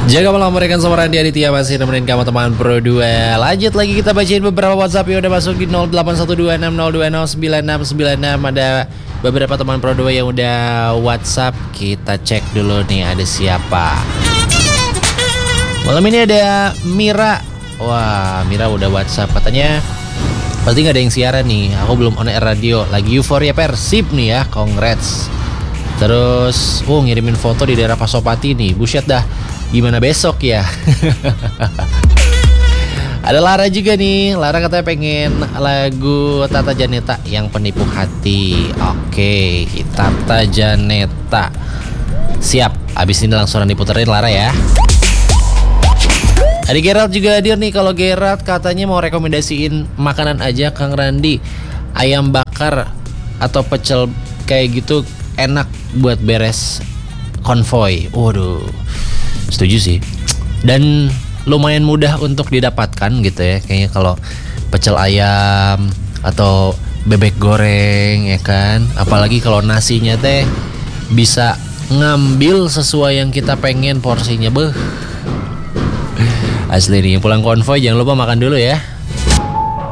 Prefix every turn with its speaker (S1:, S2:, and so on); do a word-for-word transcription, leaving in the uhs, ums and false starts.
S1: Jaga malam mereka sama Randy Aditya masih nemenin kamu teman Pro dua. Lanjut lagi kita bacain beberapa WhatsApp yang udah masuk di nol delapan satu dua enam nol dua nol sembilan enam sembilan enam. Ada beberapa teman Pro dua yang udah WhatsApp. Kita cek dulu nih ada siapa. Malam ini ada Mira. Wah, Mira udah WhatsApp katanya pasti gak ada yang siaran nih. Aku belum on air radio. Lagi euforia Persib nih ya. Congrats. Terus, oh ngirimin foto di daerah Pasopati nih. Buset dah. Gimana besok ya? Ada Lara juga nih. Lara katanya pengen lagu Tata Janeta yang penipu hati. Oke, Tata Janeta. Siap. Abis ini langsung diputerin Lara ya. Ada Gerald juga hadir nih. Kalau Gerald katanya mau rekomendasiin makanan aja Kang Randi. Ayam bakar atau pecel kayak gitu enak buat beres konvoy. Waduh, setuju sih. Dan lumayan mudah untuk didapatkan gitu ya. Kayaknya kalau pecel ayam atau bebek goreng ya kan. Apalagi kalau nasinya teh bisa ngambil sesuai yang kita pengen porsinya. Beuh. Asli nih, pulang konvoy jangan lupa makan dulu ya.